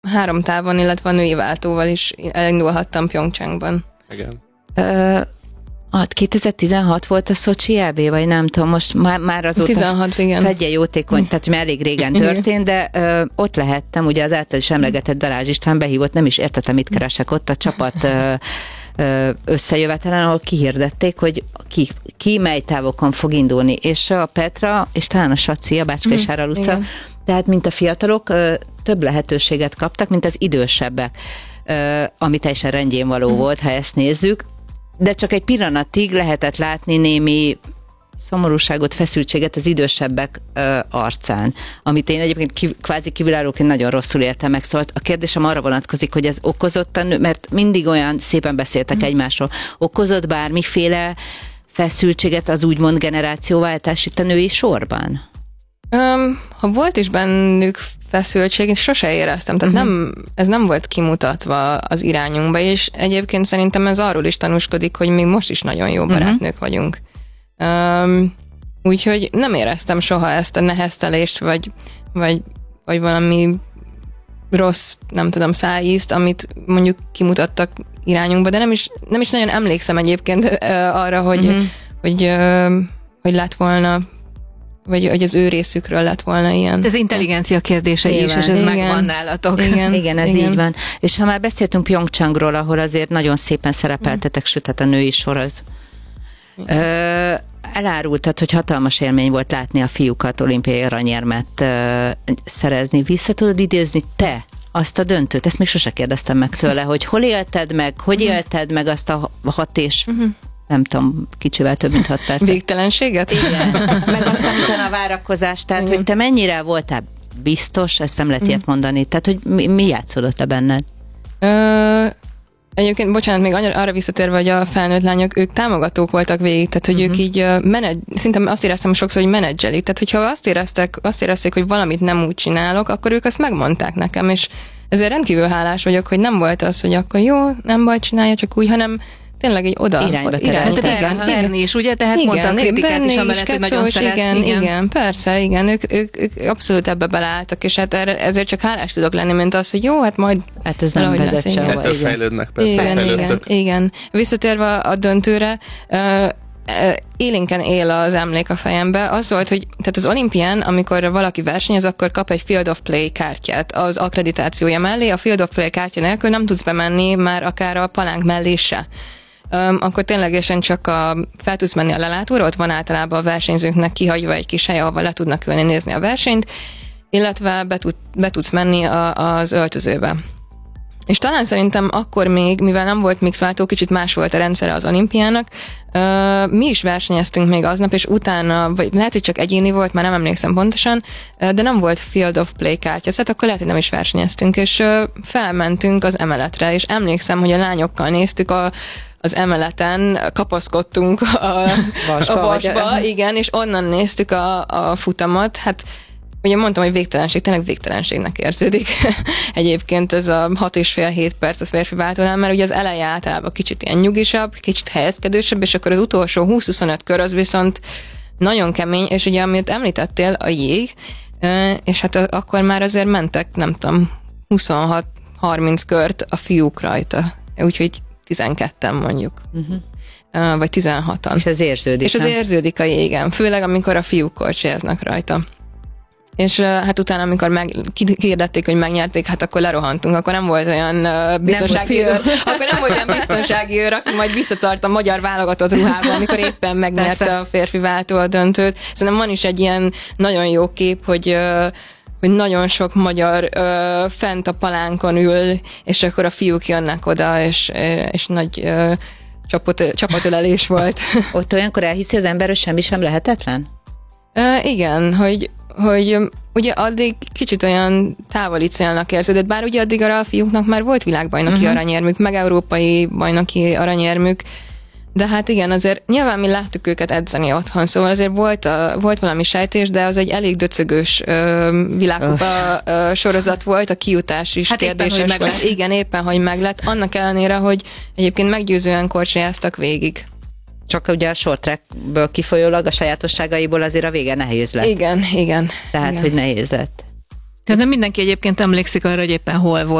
3 távon, illetve a női váltóval is elindulhattam Pyeongchangban. Igen. 2016 volt a Szocsi EB, vagy nem tudom, most már azóta 16, igen. fedje jótékony, tehát már elég régen történt, de ott lehettem, ugye az által is emlegetett Darázs István behívott, nem is értettem, mit keresek ott a csapat összejövetelen, ahol kihirdették, hogy ki mely távokon fog indulni, és a Petra, és talán a Saci, a Bácskai Sárral utca, igen. Tehát mint a fiatalok több lehetőséget kaptak, mint az idősebbek, ami teljesen rendjén való volt, ha ezt nézzük, de csak egy pillanatig lehetett látni némi szomorúságot, feszültséget az idősebbek arcán, amit én egyébként kvázi kívülállóként nagyon rosszul éltem meg. Szóval a kérdésem arra vonatkozik, hogy ez okozottan, mert mindig olyan szépen beszéltek egymásról, okozott bármiféle feszültséget az úgymond generációváltás itt a női sorban? Ha volt is bennük feszültség, én sose éreztem, tehát ez nem volt kimutatva az irányunkba, és egyébként szerintem ez arról is tanúskodik, hogy még most is nagyon jó barátnők vagyunk. Úgyhogy nem éreztem soha ezt a neheztelést, vagy valami rossz, nem tudom, szájízt, amit mondjuk kimutattak irányunkba, de nem is nagyon emlékszem egyébként arra, hogy lett volna, vagy hogy az ő részükről lett volna ilyen. Ez intelligencia kérdése is, és ez megvan nálatok. Igen, ez így van. És ha már beszéltünk Pyeongchangról, ahol azért nagyon szépen szerepeltetek, sőt, hát a női sor az. Elárultad, hogy hatalmas élmény volt látni a fiúkat olimpiai aranyérmet szerezni. Vissza tudod idézni te azt a döntőt? Ezt még sose kérdeztem meg tőle, hogy hol élted meg, hogy élted meg azt a 6 és nem tudom, kicsivel több mint 6 percet. Végtelenséget? Igen. Meg aztán utána a várakozás, tehát hogy te mennyire voltál biztos, ezt nem lehet ilyet mondani, tehát hogy mi játszódott le benned? Egyébként, bocsánat, még arra visszatérve, hogy a felnőtt lányok, ők támogatók voltak végig, tehát hogy ők így szinte azt éreztem sokszor, hogy menedzselik, tehát hogyha azt érezték, hogy valamit nem úgy csinálok, akkor ők azt megmondták nekem, és ezért rendkívül hálás vagyok, hogy nem volt az, hogy akkor jó, nem baj, csinálja csak úgy, hanem tényleg így oda. Irányba tereltek. Igen, Berni is, ugye? Tehát mondta a kritikát is, amellett, hogy nagyon szeret. Igen, persze, igen, ők abszolút ebbe beleálltak, és hát ezért csak hálás tudok lenni, mint az, hogy jó, hát majd... Hát ez nem vezet sehova. Ettől fejlődnek, persze. Igen. Visszatérve a döntőre, élénken él az emlék a fejembe. Az volt, hogy tehát az olimpián, amikor valaki versenyez, akkor kap egy Field of Play kártyát az akkreditációja mellé. A Field of Play kártya nélkül nem tudsz bemenni már akár a palánk mellé se. Akkor ténylegesen csak fel tudsz menni a lelátóra, ott van általában a versenyzőknek kihagyva egy kis hely, ahol le tudnak ülni, nézni a versenyt, illetve be tudsz menni az öltözőbe. És talán szerintem akkor még, mivel nem volt mixváltó, kicsit más volt a rendszere az olimpiának, mi is versenyeztünk még aznap, és utána, vagy lehet, hogy csak egyéni volt, már nem emlékszem pontosan, de nem volt Field of Play kártya, tehát akkor lehet, hogy nem is versenyeztünk, és felmentünk az emeletre, és emlékszem, hogy a lányokkal néztük az emeleten, kapaszkodtunk a vasba, igen, és onnan néztük a futamot, hát ugye mondtam, hogy végtelenség, tényleg végtelenségnek érződik. Egyébként ez a 6,5-7 perc a férfi váltónál, mert ugye az eleje általában kicsit ilyen nyugisabb, kicsit helyezkedősebb, és akkor az utolsó 20-25 kör az viszont nagyon kemény, és ugye amit említettél, a jég, és hát akkor már azért mentek, nem tudom, 26-30 kört a fiúk rajta, úgyhogy 12-en mondjuk. Vagy 16-an. És ez érződik. És ez érződik a jégen, főleg amikor a fiúk korcsolyáznak rajta. És hát utána, amikor kihirdették, hogy megnyerték, hát akkor lerohantunk, akkor nem volt olyan biztonsági őr, akkor nem volt olyan biztonsági őr, aki majd visszatart a magyar válogatott ruhában, amikor éppen megnyerte a férfi váltó a döntőt. Szerintem van is egy ilyen nagyon jó kép, hogy nagyon sok magyar fent a palánkon ül, és akkor a fiúk jönnek oda, és nagy csapatölelés volt. Ott olyankor elhiszi az ember, hogy semmi sem lehetetlen? Igen, hogy ugye addig kicsit olyan távoli célnak érződött, bár ugye addig a fiúknak már volt világbajnoki aranyérmük, meg európai bajnoki aranyérmük, de hát igen, azért nyilván mi láttuk őket edzeni otthon, szóval azért volt valami sejtés, de az egy elég döcögös világkupa sorozat volt, a kijutás is kérdéses volt. Igen, éppen, hogy meglett, annak ellenére, hogy egyébként meggyőzően korcsolyáztak végig. Csak ugye a short trackből kifolyólag a sajátosságaiból azért a vége nehéz lett. Igen. Tehát, igen. hogy nehéz lett. Tehát nem mindenki egyébként emlékszik arra, hogy éppen hol volt.